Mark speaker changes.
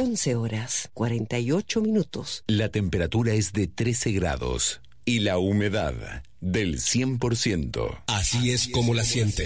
Speaker 1: 11 horas, 48 minutos.
Speaker 2: La temperatura es de 13 grados y la humedad del 100%.
Speaker 3: Así es como la siente.